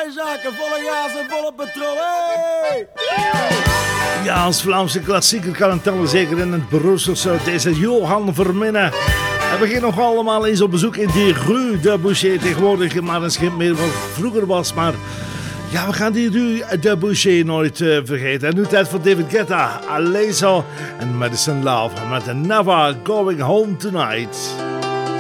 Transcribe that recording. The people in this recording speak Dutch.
bijzaken, volle gas en volle petrol. Hey! Ja, als Vlaamse klassieker kan het tellen, zeker in het Brusselse. Deze Johan Verminnen. En we gaan nog allemaal eens op bezoek in die Rue de Boucher. Tegenwoordig maar een schip meer wat vroeger was, maar... Ja, we gaan die Rue de Boucher nooit vergeten. En nu tijd voor David Guetta, Alesso en Madison Love met Never Going Home Tonight.